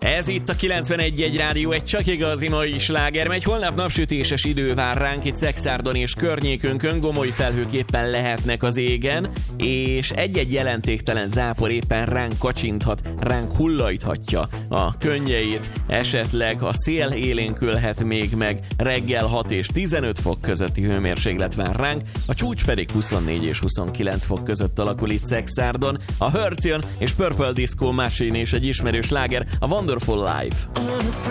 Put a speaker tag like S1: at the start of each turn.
S1: Ez itt a 91.1 Rádió, egy csak igazi mai sláger megy. Holnap napsütéses idő vár ránk itt Szekszárdon és környékünkön, gomoly felhők éppen lehetnek az égen, és egy-egy jelentéktelen zápor éppen ránk kacsinthat, ránk hullajthatja a könnyeit, esetleg a szél élénkülhet még meg, reggel 6 és 15 fok közötti hőmérséklet vár ránk, a csúcs pedig 24 és 29 fok között alakul itt Szekszárdon. A Hurts jön, és Purple Disco Machine és egy ismerős sláger, a Wonderful Life.